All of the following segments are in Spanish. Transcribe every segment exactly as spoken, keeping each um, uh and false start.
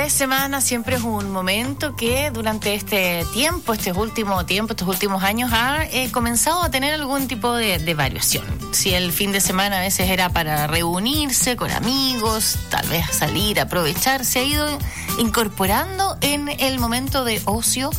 de semana siempre es un momento que durante este tiempo, este último tiempo, estos últimos años ha eh, comenzado a tener algún tipo de, de variación. Si el fin de semana a veces era para reunirse con amigos, tal vez salir, aprovechar, se ha ido incorporando en el momento de ocio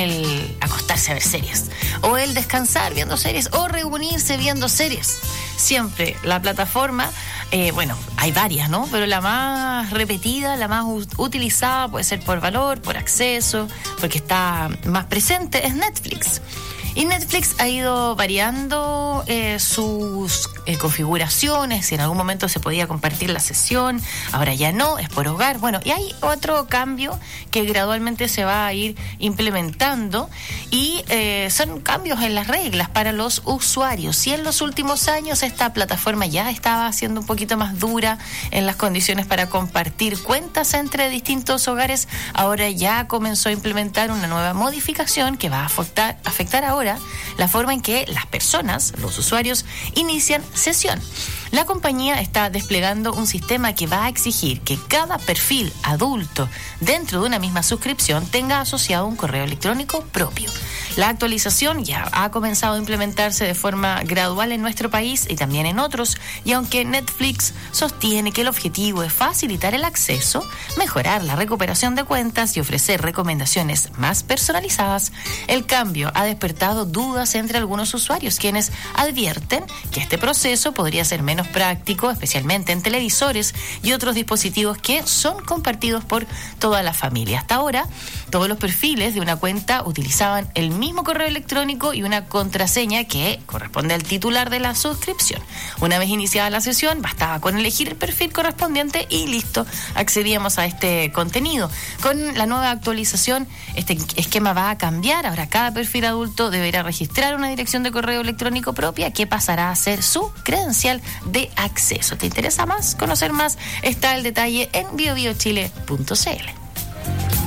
el acostarse a ver series, o el descansar viendo series, o reunirse viendo series. Siempre la plataforma, eh, bueno, hay varias, ¿no? Pero la más repetida, la más u- utilizada puede ser por valor, por acceso, porque está más presente, es Netflix. Y Netflix ha ido variando eh, sus eh, configuraciones. Si en algún momento se podía compartir la sesión, ahora ya no, es por hogar. Bueno, y hay otro cambio que gradualmente se va a ir implementando y eh, son cambios en las reglas para los usuarios. Si en los últimos años esta plataforma ya estaba siendo un poquito más dura en las condiciones para compartir cuentas entre distintos hogares, ahora ya comenzó a implementar una nueva modificación que va a afectar, afectar ahora la forma en que las personas, los usuarios, inician sesión. La compañía está desplegando un sistema que va a exigir que cada perfil adulto dentro de una misma suscripción tenga asociado un correo electrónico propio. La actualización ya ha comenzado a implementarse de forma gradual en nuestro país y también en otros, y aunque Netflix sostiene que el objetivo es facilitar el acceso, mejorar la recuperación de cuentas y ofrecer recomendaciones más personalizadas, el cambio ha despertado dudas entre algunos usuarios, quienes advierten que este proceso podría ser menos práctico, especialmente en televisores y otros dispositivos que son compartidos por toda la familia. Hasta ahora, todos los perfiles de una cuenta utilizaban el mismo correo electrónico y una contraseña que corresponde al titular de la suscripción. Una vez iniciada la sesión, bastaba con elegir el perfil correspondiente y listo, accedíamos a este contenido. Con la nueva actualización, este esquema va a cambiar. Ahora cada perfil adulto deberá registrar una dirección de correo electrónico propia que pasará a ser su credencial de acceso. ¿Te interesa más? Conocer más, está el detalle en bio bio chile punto c l.